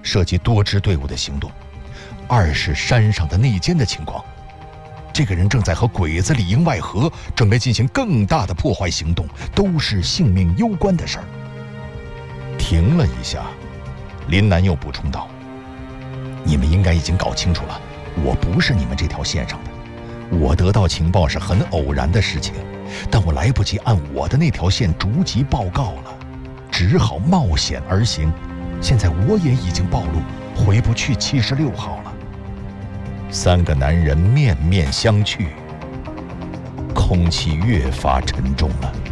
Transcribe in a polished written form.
涉及多支队伍的行动，二是山上的内奸的情况。这个人正在和鬼子里应外合，准备进行更大的破坏行动，都是性命攸关的事儿。停了一下，林楠又补充道：“你们应该已经搞清楚了，我不是你们这条线上的。我得到情报是很偶然的事情，但我来不及按我的那条线逐级报告了，只好冒险而行。现在我也已经暴露，回不去76号了。”三个男人面面相觑，空气越发沉重了。